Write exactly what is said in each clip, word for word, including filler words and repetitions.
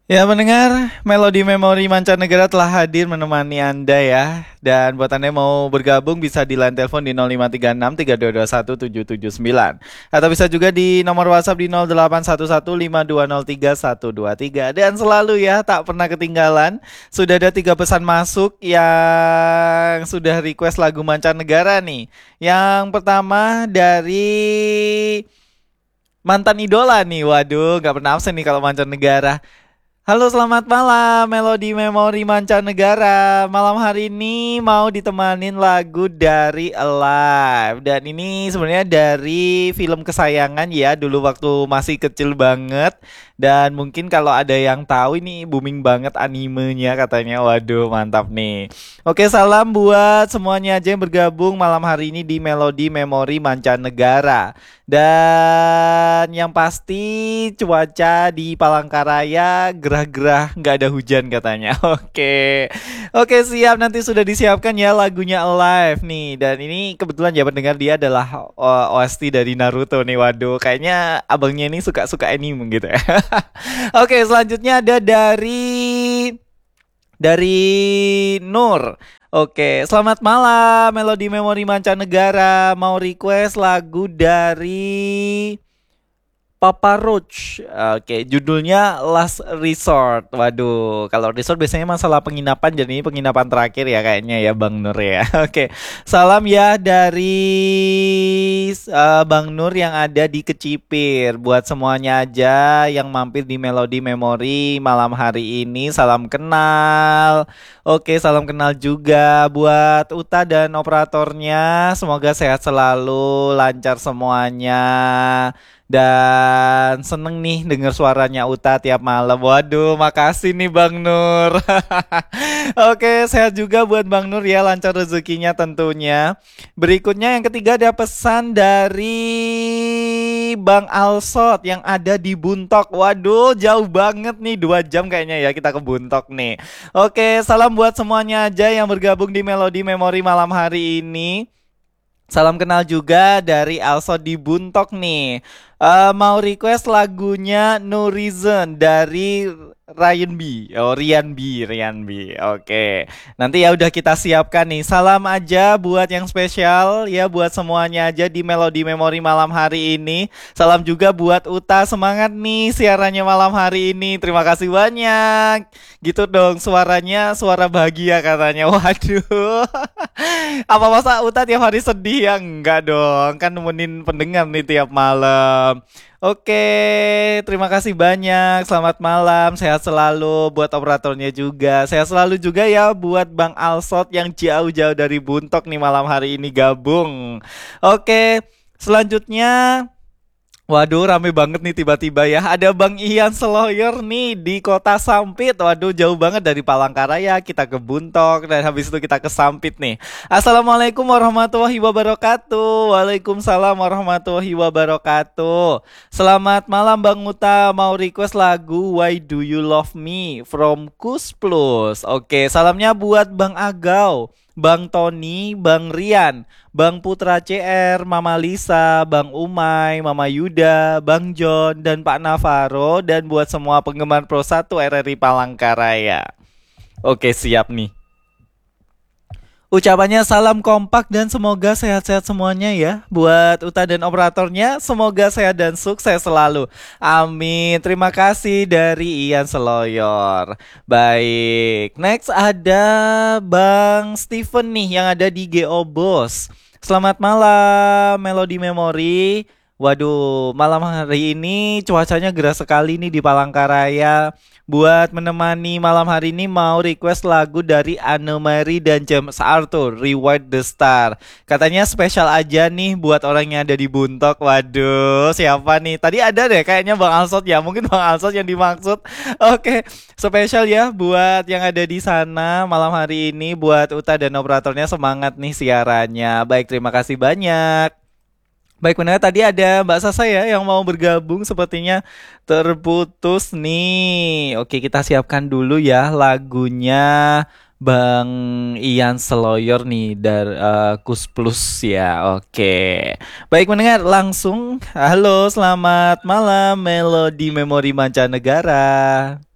Ya mendengar Melodi Memori Mancanegara telah hadir menemani Anda ya. Dan buat Anda yang mau bergabung bisa di line telepon di nol lima tiga enam tiga dua dua satu tujuh tujuh sembilan. Atau bisa juga di nomor WhatsApp di nol delapan satu satu lima dua nol tiga satu dua tiga. Dan selalu ya tak pernah ketinggalan. Sudah ada tiga pesan masuk yang sudah request lagu mancanegara nih. Yang pertama dari mantan idola nih. Waduh gak pernah absen nih kalau mancanegara. Halo, selamat malam, Melodi Memori Mancanegara. Malam hari ini mau ditemanin lagu dari Alive. Dan ini sebenarnya dari film kesayangan ya, dulu waktu masih kecil banget. Dan mungkin kalau ada yang tahu ini booming banget animenya katanya. Waduh, mantap nih. Oke, salam buat semuanya aja yang bergabung malam hari ini di Melodi Memori Mancanegara. Dan yang pasti cuaca di Palangkaraya gerah-gerah nggak ada hujan katanya. Oke, oke siap, nanti sudah disiapkan ya lagunya Alive nih. Dan ini kebetulan ya pendengar dia adalah uh, O S T dari Naruto nih. Waduh, kayaknya abangnya ini suka-suka anime gitu ya. Oke, selanjutnya ada dari dari Nur. Oke, selamat malam Melodi Memori Mancanegara. Mau request lagu dari Papa Roach. Oke, judulnya Last Resort. Waduh, kalau resort biasanya masalah penginapan, jadi ini penginapan terakhir ya kayaknya ya Bang Nur ya. Oke, salam ya dari uh, Bang Nur yang ada di Kecipir. Buat semuanya aja yang mampir di Melodi Memori malam hari ini, salam kenal. Oke, salam kenal juga buat Uta dan operatornya. Semoga sehat selalu, lancar semuanya. Dan seneng nih denger suaranya Uta tiap malam. Waduh, makasih nih Bang Nur. Oke, sehat juga buat Bang Nur ya, lancar rezekinya tentunya. Berikutnya yang ketiga ada pesan dari Bang Alsot yang ada di Buntok. Waduh, jauh banget nih, dua jam kayaknya ya kita ke Buntok nih. Oke, salam buat semuanya aja yang bergabung di Melodi Memori malam hari ini. Salam kenal juga dari Also di Buntok nih. Uh, mau request lagunya No Reason dari Ryan B. Oh, Rian B, Rian B. Oke. Nanti ya udah kita siapkan nih. Salam aja buat yang spesial ya, buat semuanya aja di Melodi Memori malam hari ini. Salam juga buat Uta, semangat nih siarannya malam hari ini. Terima kasih banyak. Gitu dong, suaranya suara bahagia katanya. Waduh. Apa masa Uta tiap hari sedih ya? Enggak dong, kan nemenin pendengar nih tiap malam. Oke, terima kasih banyak. Selamat malam, sehat selalu buat operatornya juga. Sehat selalu juga ya buat Bang Alsot yang jauh-jauh dari Buntok nih malam hari ini gabung. Oke, selanjutnya waduh, rame banget nih tiba-tiba ya. Ada Bang Ian Seloyer nih di Kota Sampit. Waduh, jauh banget dari Palangkaraya kita ke Buntok dan habis itu kita ke Sampit nih. Assalamualaikum warahmatullahi wabarakatuh. Waalaikumsalam warahmatullahi wabarakatuh. Selamat malam Bang Uta. Mau request lagu Why Do You Love Me from Kus Plus. Oke, salamnya buat Bang Agau, Bang Tony, Bang Rian, Bang Putra C R, Mama Lisa, Bang Umay, Mama Yuda, Bang John, dan Pak Navarro. Dan buat semua penggemar Pro satu R R I Palangkaraya. Oke, siap nih. Ucapannya salam kompak dan semoga sehat-sehat semuanya ya. Buat Uta dan operatornya, semoga sehat dan sukses selalu. Amin. Terima kasih dari Ian Seloyor. Baik, next ada Bang Steven nih yang ada di G O Bos. Selamat malam Melodi Memori. Waduh, malam hari ini cuacanya gerah sekali nih di Palangkaraya. Buat menemani malam hari ini mau request lagu dari Anne Marie dan James Arthur, Rewind the Star. Katanya spesial aja nih buat orang yang ada di Buntok. Waduh, siapa nih? Tadi ada deh kayaknya Bang Alsot ya. Mungkin Bang Alsot yang dimaksud. Oke, spesial ya buat yang ada di sana malam hari ini. Buat Uta dan operatornya, semangat nih siarannya. Baik, terima kasih banyak. Baik, benar tadi ada Mbak Sasa ya yang mau bergabung, sepertinya terputus nih. Oke, kita siapkan dulu ya lagunya Bang Ian Seloyor nih dari uh, Kus Plus ya. Oke. Baik mendengar langsung. Halo, selamat malam Melodi Memori Mancanegara.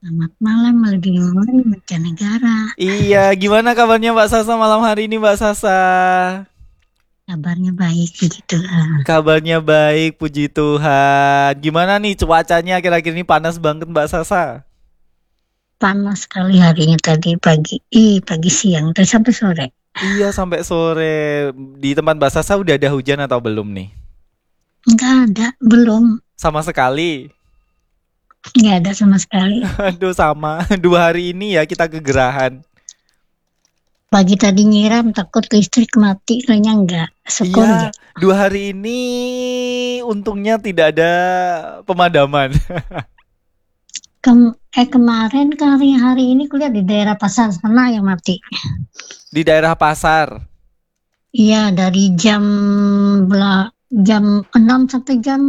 Selamat malam Melodi Memori Mancanegara. Iya, gimana kabarnya Mbak Sasa malam hari ini Mbak Sasa? Kabarnya baik, puji Tuhan. Kabarnya baik, puji Tuhan. Gimana nih cuacanya akhir-akhir ini panas banget Mbak Sasa? Panas sekali harinya tadi pagi, ih pagi siang, terus sampai sore. Iya, sampai sore. Di tempat Mbak Sasa udah ada hujan atau belum nih? Enggak ada, belum. Sama sekali. Enggak ada sama sekali. Aduh, sama. Dua hari ini ya kita kegerahan. Pagi tadi nyiram takut listrik mati, kayaknya enggak. Syukur Iya, ya. dua hari ini untungnya tidak ada pemadaman. Kem eh kemarin ke hari-hari ini kuliah di daerah pasar sana yang mati. Di daerah pasar. Iya, dari jam bela, jam enam sampai jam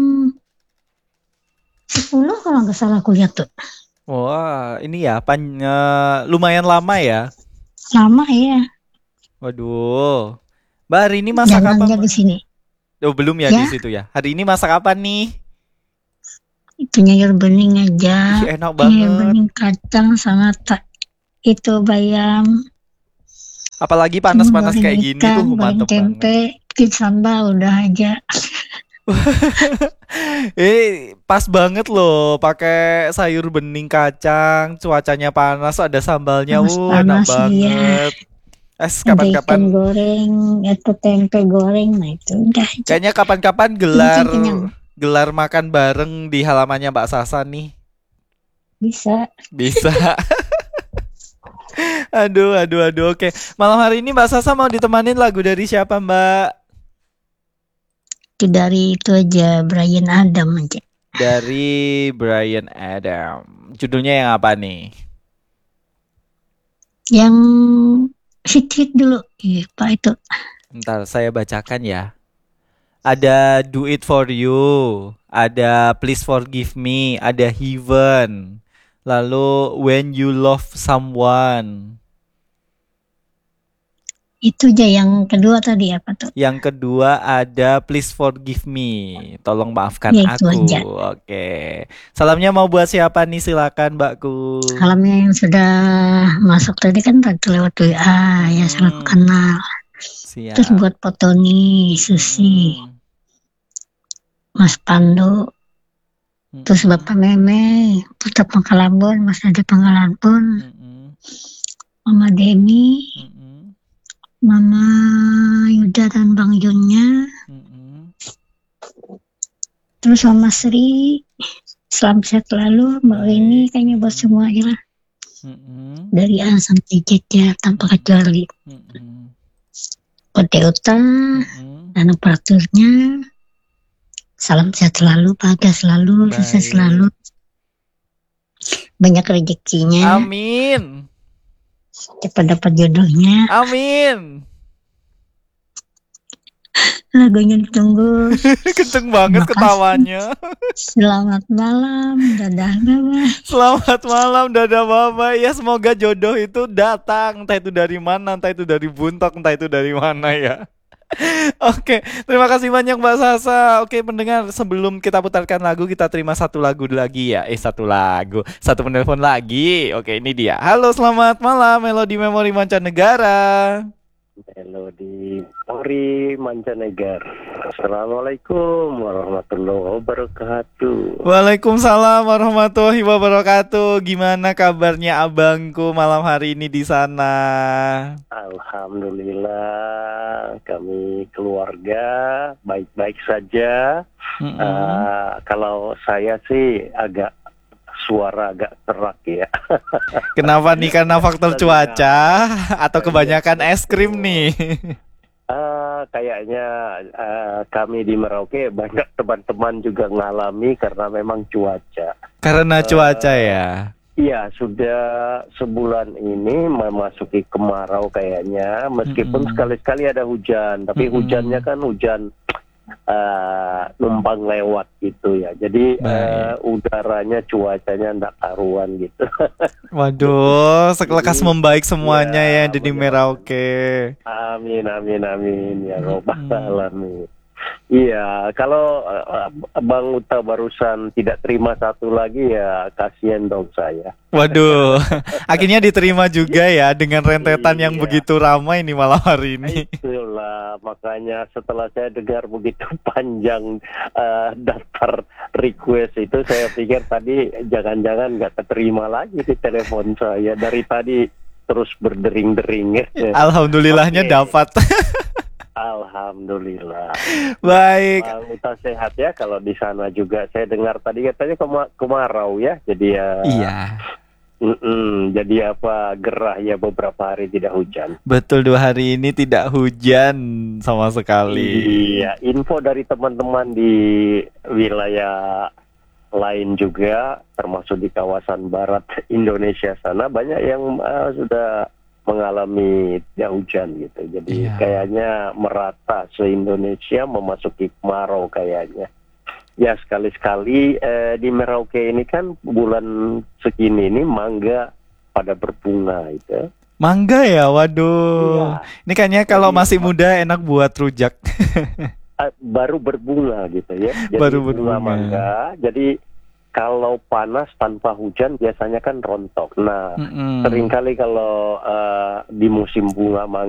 sepuluh kalau nggak salah kuliah tuh. Wah, ini ya pan eh, lumayan lama ya. Lama ya. Waduh. Mbak hari ini masak apa, Jalannya di Mbak? sini. Oh, belum ya di Ya, situ ya. Hari ini masak apa nih? itu nyayur bening aja. Ih, enak Nyayur banget. bening kacang sama tak itu bayam. Apalagi Cuma panas-panas goreng kayak gini ikan, tuh goreng mantep banget. tempe, bikin sambal udah aja. Eh, pas banget loh pakai sayur bening kacang, cuacanya panas, ada sambalnya. Wuh, enak Panas-panas iya. banget. Es Ada ikan kapan-kapan goreng, atau tempe goreng, nah itu udah aja. kayaknya kapan-kapan Ini gelar kan kenyang. gelar makan bareng di halamannya Mbak Sasa nih. Bisa. Bisa. Aduh, aduh, aduh. Oke. Malam hari ini Mbak Sasa mau ditemanin lagu dari siapa, Mbak? Itu dari itu aja, Brian Adam aja. Dari Brian Adam. Judulnya yang apa nih? Yang hit-hit dulu. Iya, Pak itu. Ntar saya bacakan ya. Ada Do It For You, ada Please Forgive Me, ada Heaven, lalu When You Love Someone. Itu aja yang kedua tadi apa tuh? Yang kedua ada Please Forgive Me, tolong maafkan Ya itu aku. aja. Oke. Salamnya mau buat siapa nih? Silakan Mbakku. Salamnya yang sudah masuk tadi kan tadi lewat W A ya, salam Hmm, kenal. Terus siap. buat Potoni, Susi, Hmm, Mas Pandu, terus hmm, Bapak Meme, Putra Pangkalambun, Mas Ade Pangkalambun, hmm, Mama Demi, hmm, Mama Yuda dan Bang Junnya, hmm. terus Mama Sri, selamat sehat selalu, Mbak Rini, Baik. kayaknya buat semua ya lah, Hmm, dari A sampai Z ya, tanpa kecuali. hmm, Kode Uta hmm. dan operatornya, salam sehat selalu, bahagia selalu, sukses Baik. selalu, banyak rezekinya, Amin. cepat dapat jodohnya. Amin. Lagunya ditunggu. Kenceng banget Terima kasih. ketawanya. Selamat malam, dadah, bye. Selamat malam, dadah baba. Ya semoga jodoh itu datang. Entah itu dari mana, entah itu dari buntok, entah itu dari mana ya. Oke, terima kasih banyak Mbak Sasa. Oke pendengar, sebelum kita putarkan lagu, kita terima satu lagu lagi ya. Eh satu lagu, satu penelpon lagi. Oke ini dia. Halo selamat malam, Melodi Memori Mancanegara. Melodi Memori Mancanegara. Assalamualaikum warahmatullahi wabarakatuh. Waalaikumsalam warahmatullahi wabarakatuh. Gimana kabarnya abangku malam hari ini di sana? Alhamdulillah kami keluarga baik-baik saja. Mm-mm. Uh, kalau saya sih agak suara agak serak ya. Kenapa nih? Karena faktor cuaca atau kebanyakan es krim nih? Uh, kayaknya uh, kami di Merauke banyak teman-teman juga ngalami karena memang cuaca. Karena cuaca ya. Iya, sudah sebulan ini memasuki kemarau kayaknya, meskipun Mm-mm. sekali-sekali ada hujan, tapi Mm-mm. hujannya kan hujan uh, numpang lewat gitu ya. Jadi uh, udaranya, cuacanya enggak karuan gitu. Waduh, lekas membaik semuanya ya, Ya, yang ada di benar. Merauke. Amin, amin, amin ya robbal Mm-mm. alamin. Iya, kalau uh, Bang Uta barusan tidak terima satu lagi ya kasihan dong saya. Waduh, akhirnya diterima juga ya dengan rentetan yang Iya. begitu ramai nih malam hari ini. Itulah makanya setelah saya dengar begitu panjang uh, daftar request itu, saya pikir tadi jangan-jangan nggak keterima lagi di telepon saya, dari tadi terus berdering-dering. Alhamdulillahnya Oke. dapat. Alhamdulillah. Baik. Bang Uta sehat ya, kalau di sana juga saya dengar tadi katanya kema- kemarau ya, jadi ya. Iya. Mm-mm, jadi apa, gerah ya beberapa hari tidak hujan. Betul, dua hari ini tidak hujan sama sekali. Iya, info dari teman-teman di wilayah lain juga, termasuk di kawasan barat Indonesia sana, banyak yang uh, sudah mengalami tidak hujan gitu. Jadi Iya. kayaknya merata se-Indonesia memasuki kemarau kayaknya. Ya sekali-sekali eh, di Merauke ini kan bulan segini ini mangga pada berbunga itu. Mangga ya, waduh. Iya. Ini kayaknya kalau Jadi- masih muda enak buat rujak. Eh, baru berbunga gitu ya. Jadi Baru bunga berbunga. mangga. Jadi kalau panas tanpa hujan biasanya kan rontok. Nah, Mm-mm. seringkali kalau eh, di musim bunga mangga